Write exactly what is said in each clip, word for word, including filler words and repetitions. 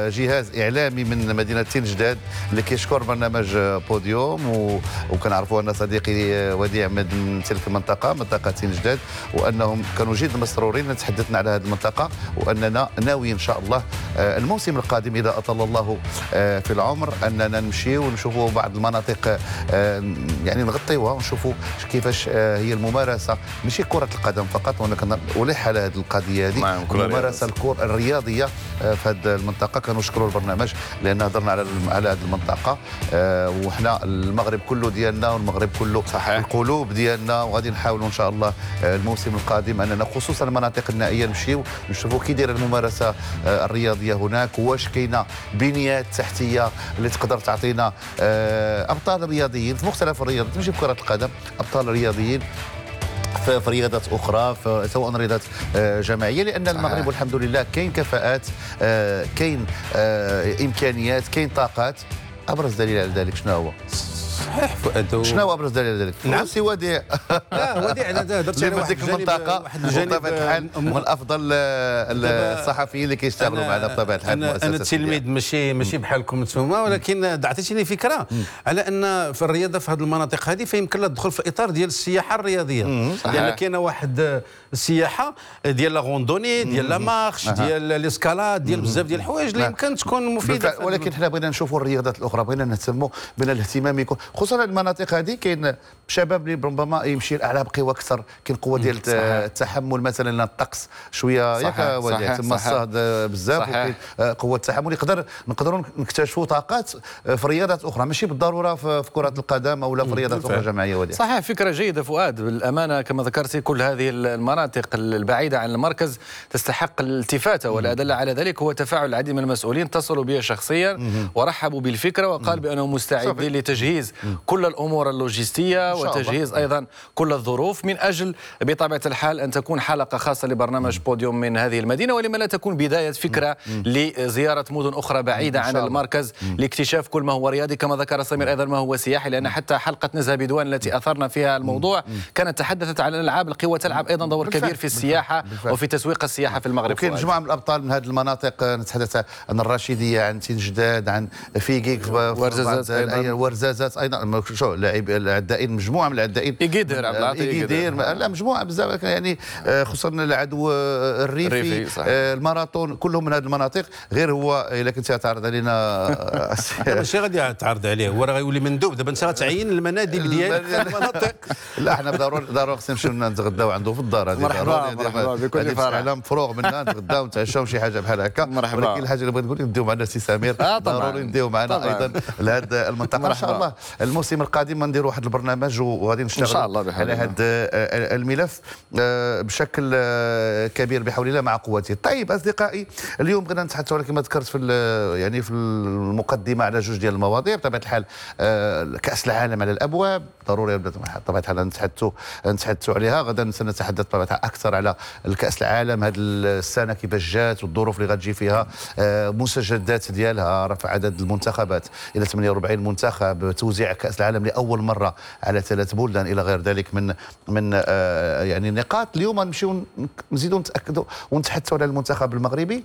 جهاز اعلامي من مدينه تين جداد اللي كيشكر برنامج بوديوم، وكنعرفوا ان صديقي وديع من تلك المنطقه، منطقه تين جداد، وانهم كانوا جد مسرورين. تحدثنا على هذه المنطقه واننا ناوي ان شاء الله الموسم القادم اذا اطال الله في العمر اننا نمشيو ونشوفوا بعض المناطق يعني نغطيوها ونشوفوا كيفاش هي الممارسه، ماشي كره القدم فقط، وانا ألح على هذه القضيه هذه الممارسه الكره الرياضيه في هذه المنطقه. كنشكروا البرنامج لان هضرنا على على هذه المنطقه، وحنا المغرب كله ديالنا والمغرب كله صحيح. القلوب ديالنا، وغادي نحاولوا ان شاء الله الموسم القادم اننا خصوصا المناطق النائيه نمشيو نشوفوا كي دايره الممارسه الرياضيه هناك، واش كاينه بنيات تحتيه اللي تقدر تعطينا ابطال رياضيين في مختلف الرياضات، ماشي في كره القدم، ابطال رياضيين في رياضات اخرى، سواء رياضات جماعيه، لان المغرب والحمد لله كاين كفاءات، كاين امكانيات، كاين طاقات. ابرز دليل على ذلك شنو هو؟ صحيح فؤاد. شنو هو ابرز دليل على ذلك؟ نعم سي وديع. لا وديع انا درت اللي في ديك المنطقه بطبيعه الحال من افضل الصحفيين اللي كيشتغلوا معنا بطبيعه الحال. انا انا تلميذ ماشي ماشي بحالكم نتوما، ولكن عطيتيني فكره على ان في الرياضه في هذه المناطق هذه فيمكن لها تدخل في اطار ديال السياحه الرياضيه، لان كاينه واحد السياحه ديال لا غوندوني، ديال لا مارش، ديال ليسكالاد، ديال بزاف ديال الحوايج اللي يمكن تكون مفيده. ولكن حنا بغينا نشوفوا الرياضات الاخرى، بغينا نهتموا بان الاهتمام يكون خصوصا المناطق هذه. كاين شباب اللي ربما يمشي الاعلى بقوه اكثر، كاين قوه ديال التحمل مثلا، لان الطقس شويه ياك وديع تما الصهد بزاف، وكاين قوه التحمل يقدر نقدروا نكتشفوا طاقات في رياضات اخرى، ماشي بالضروره في كره القدم او لا في رياضات اخرى جماعيه. وديع صحيح، فكره جيده فؤاد. بالامانه كما ذكرتي كل هذه المناطق البعيده عن المركز تستحق الالتفاته، والادله على ذلك هو تفاعل العديد من المسؤولين اتصلوا بي شخصيا ورحبوا بالفكره، وقال بانهم مستعدين لتجهيز كل الامور اللوجستيه وتجهيز ايضا كل الظروف من اجل بطبيعه الحال ان تكون حلقه خاصه لبرنامج بوديوم من هذه المدينه، ولما لا تكون بدايه فكره لزياره مدن اخرى بعيده عن المركز لاكتشاف كل ما هو رياضي، كما ذكر سمير ايضا ما هو سياحي، لان حتى حلقه نزهه بدوان التي اثرنا فيها الموضوع كانت تحدثت عن الالعاب. القوى تلعب ايضا دور كبير في السياحه وفي تسويق السياحه في المغرب. وكاين مجموعه من الابطال من هذه المناطق، نتحدث عن الرشيديه، عن تين جداد، عن فيكيك، ورزازات ايضا، ورزازات ايضا، شو لاعب العدائين، مجموعه من العدائين، يقدر عبد العاطي يقدر لا مجموعه بزاف يعني، خصوصا العدو الريفي, الماراثون، كلهم من هذه المناطق. غير هو الا كنت تعرض علينا ماشي غادي تعرض عليه، هو راه غيولي مندوب دابا، انت غتعين المناديب ديالك في المناطق. لا حنا ضروري ضروري خصنا نمشيو نتغداو عنده في الدار. هذه مرحبا مرحبا بكل فرح، على مفروغ منا نتغداو ونتعشاو شي حاجه بحال هكا. ولكن الحاجه اللي بغيت نقول نديو معنا السي سمير، ضروري نديو معنا ايضا لهذه المنطقه. ان شاء الله الموسم القادم نديروا واحد البرنامج وغادي نشتغل على هذا الملف بشكل كبير بحول الله مع قوته. طيب اصدقائي، اليوم بغينا نتحدثوا كما ذكرت في يعني في المقدمه على جوج ديال المواضيع. بطبيعه الحال كاس العالم على الابواب، ضروري بطبيعه الحال نتحدثوا نتحدثوا عليها. غدا سنتحدث بطبيعه اكثر على الكاس العالم هذه السنه كيفاش جات والظروف اللي غتجي فيها، مستجدات ديالها، رفع عدد المنتخبات الى ثمانية وأربعين منتخب، توزيع كاس العالم لاول مره على ثلاث بلدان الى غير ذلك من من آه يعني نقاط. اليوم نمشيو نزيدوا نتاكدوا ونتحدثوا على المنتخب المغربي،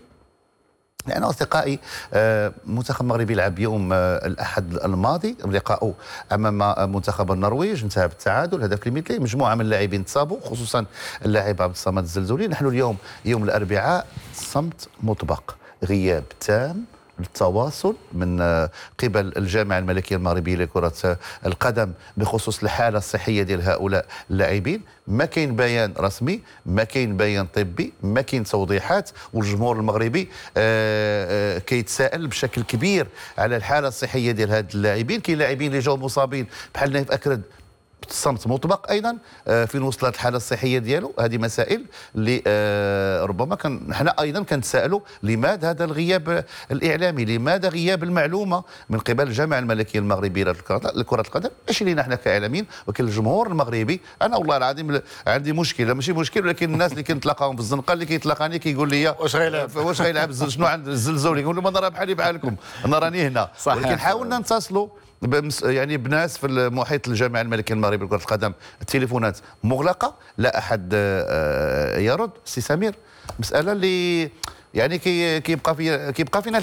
لأن أصدقائي المنتخب المغربي لعب يوم الأحد الماضي لقاءه أمام منتخب النرويج، انتهى بالتعادل هدف لمثله. مجموعة من اللاعبين تصابوا، خصوصا اللاعب عبد الصمد الزلزولي. نحن اليوم يوم الأربعاء صمت مطبق، غياب تام للتواصل من قبل الجامعة الملكية المغربية لكرة القدم بخصوص الحالة الصحية ديال هؤلاء اللاعبين. ما كاين بيان رسمي، ما كاين بيان طبي، ما كاين توضيحات، والجمهور المغربي آآ آآ كيتساءل بشكل كبير على الحالة الصحية ديال هاد اللاعبين. كاين لاعبين اللي جاوا مصابين بحال نايف أكرد الصمت مطبق ايضا فين وصلت الحاله الصحيه ديالو. هذه مسائل اللي ربما كان حنا ايضا كنتسائلوا لماذا هذا الغياب الاعلامي، لماذا غياب المعلومه من قبل الجامعه الملكيه المغربيه لكره القدم، ماشي لينا حنا كاعلاميين ولكن الجمهور المغربي. انا والله العظيم عندي مشكله، ماشي مشكل، ولكن الناس اللي كنتلاقاهم في الزنقه اللي كيتلاقاني كيقول لي واش غيلعب واش غيلعب شنو عند الزلزول، يقول لهم انا راه بحالي بحالكم، انا راني هنا. ولكن حاولنا نتصلوا يعني بناس في المحيط الجامعه الملكيه المغربيه لكره القدم، التليفونات مغلقه، لا احد يرد. سي سمير، مساله اللي يعني كيبقى في كيبقى فينا